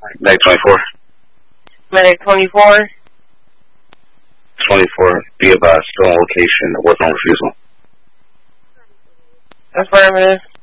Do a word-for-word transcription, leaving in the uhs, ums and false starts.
Medic twenty-four. Medic twenty-four. twenty-four, be advised, still on location, work on refusal. Affirmative.